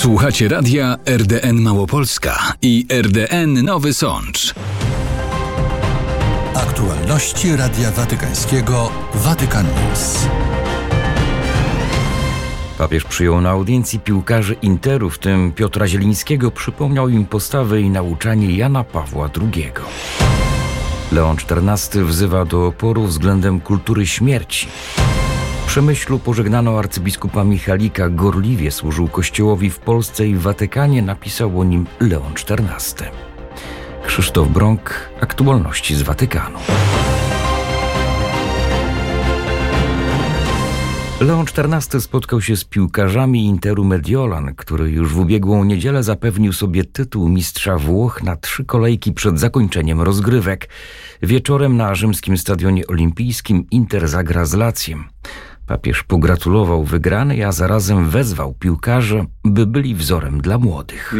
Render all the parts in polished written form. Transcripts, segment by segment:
Słuchacie radia RDN Małopolska i RDN Nowy Sącz. Aktualności Radia Watykańskiego Vatican News. Papież przyjął na audiencji piłkarzy Interu, w tym Piotra Zielińskiego, przypomniał im postawę i nauczanie Jana Pawła II. Leon XIV wzywa do oporu względem kultury śmierci. W Przemyślu pożegnano arcybiskupa Michalika, gorliwie służył Kościołowi w Polsce i w Watykanie, napisał o nim Leon XIV. Krzysztof Brąk, aktualności z Watykanu. Leon XIV spotkał się z piłkarzami Interu Mediolan, który już w ubiegłą niedzielę zapewnił sobie tytuł mistrza Włoch na 3 kolejki przed zakończeniem rozgrywek. Wieczorem na rzymskim stadionie olimpijskim Inter zagra z Laziem. Papież pogratulował wygranej, a zarazem wezwał piłkarzy, by byli wzorem dla młodych.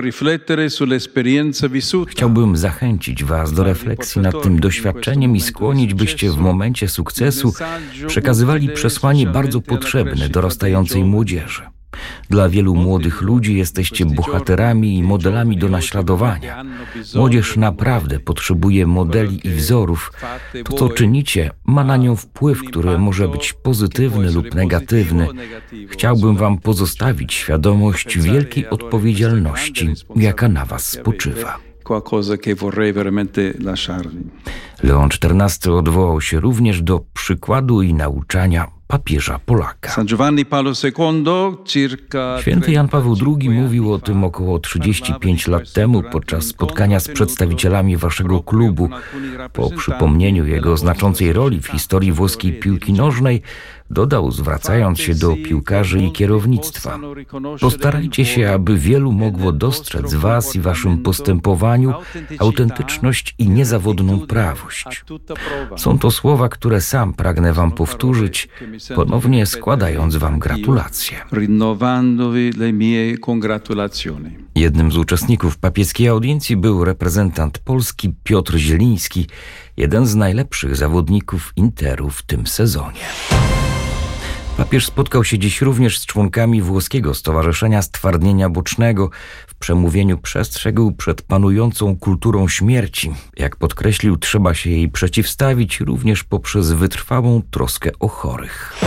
Chciałbym zachęcić Was do refleksji nad tym doświadczeniem i skłonić, byście w momencie sukcesu przekazywali przesłanie bardzo potrzebne dorastającej młodzieży. Dla wielu młodych ludzi jesteście bohaterami i modelami do naśladowania. Młodzież naprawdę potrzebuje modeli i wzorów. To, co czynicie, ma na nią wpływ, który może być pozytywny lub negatywny. Chciałbym Wam pozostawić świadomość wielkiej odpowiedzialności, jaka na Was spoczywa. Leon XIV odwołał się również do przykładu i nauczania papieża Polaka. Święty Jan Paweł II mówił o tym około 35 lat temu podczas spotkania z przedstawicielami waszego klubu. Po przypomnieniu jego znaczącej roli w historii włoskiej piłki nożnej dodał, zwracając się do piłkarzy i kierownictwa: postarajcie się, aby wielu mogło dostrzec w was i waszym postępowaniu autentyczność i niezawodną prawość. Są to słowa, które sam pragnę wam powtórzyć, ponownie składając wam gratulacje. Jednym z uczestników papieskiej audiencji był reprezentant Polski Piotr Zieliński, jeden z najlepszych zawodników Interu w tym sezonie. Papież spotkał się dziś również z członkami włoskiego Stowarzyszenia Stwardnienia Bocznego. W przemówieniu przestrzegł przed panującą kulturą śmierci. Jak podkreślił, trzeba się jej przeciwstawić również poprzez wytrwałą troskę o chorych.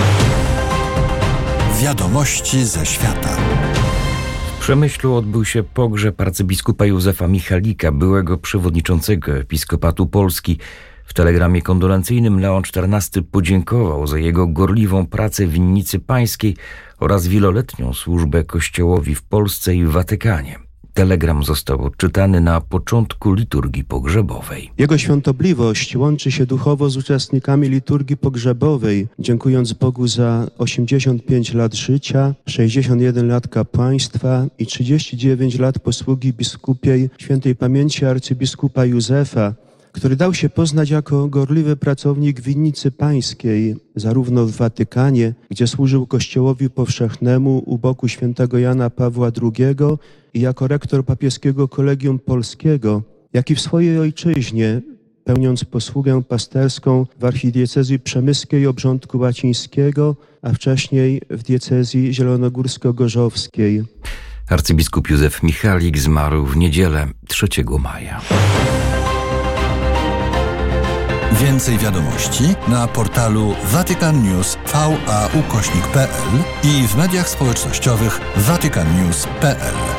Wiadomości ze świata. W Przemyślu odbył się pogrzeb arcybiskupa Józefa Michalika, byłego przewodniczącego Episkopatu Polski. W telegramie kondolencyjnym Leon XIV podziękował za jego gorliwą pracę w winnicy pańskiej oraz wieloletnią służbę Kościołowi w Polsce i w Watykanie. Telegram został odczytany na początku liturgii pogrzebowej. Jego świątobliwość łączy się duchowo z uczestnikami liturgii pogrzebowej, dziękując Bogu za 85 lat życia, 61 lat kapłaństwa i 39 lat posługi biskupiej świętej pamięci arcybiskupa Józefa, który dał się poznać jako gorliwy pracownik winnicy pańskiej, zarówno w Watykanie, gdzie służył Kościołowi powszechnemu u boku świętego Jana Pawła II i jako rektor papieskiego Kolegium Polskiego, jak i w swojej ojczyźnie, pełniąc posługę pasterską w archidiecezji przemyskiej Obrządku Łacińskiego, a wcześniej w diecezji zielonogórsko-gorzowskiej. Arcybiskup Józef Michalik zmarł w niedzielę 3 maja. Więcej wiadomości na portalu vaticannews.va/pl i w mediach społecznościowych vaticannews.pl.